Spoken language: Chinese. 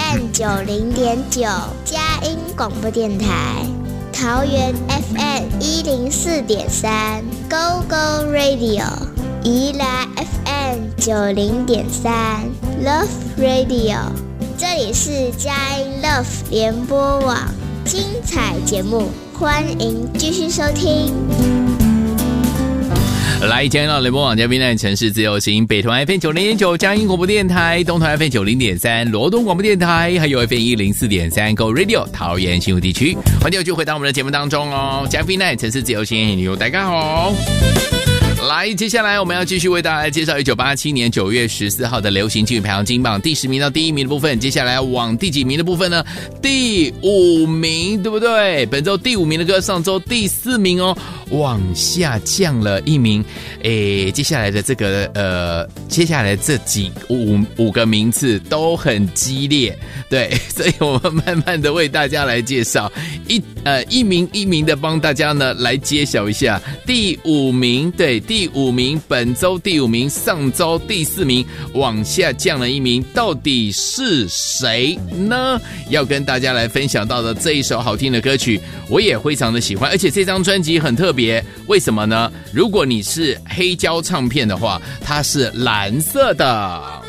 FM 90.9佳音广播电台，桃园 FM 104.3 Go Go Radio， 宜兰 FM 90.3 Love Radio， 这里是佳音 Love 联播网，精彩节目欢迎继续收听。 来，今天到联播网嘉宾呢，城市自由行，北团 FM 90.9佳音广播电台，东团 FM 90.3罗东广播电台，还有 FM 104.3 Go Radio 桃园新竹地区。欢迎继续回到我们的节目当中哦，嘉宾呢，城市自由行，你好，大家好。来，接下来我们要继续为大家来介绍1987年9月14号的流行金曲排行金榜第10名到第1名的部分。接下来往第几名的部分呢？第5名，对不对？本周第5名的歌，上周第4名哦，往下降了1名。接下来的这个接下来这五个名次都很激烈，对，所以我们慢慢的为大家来介绍，一名一名的帮大家呢来揭晓一下第5名，对，第5名，本周第5名，上周第4名，往下降了1名，到底是谁呢？要跟大家来分享到的这一首好听的歌曲，我也非常的喜欢，而且这张专辑很特别，为什么呢？如果你是黑胶唱片的话，它是蓝色的。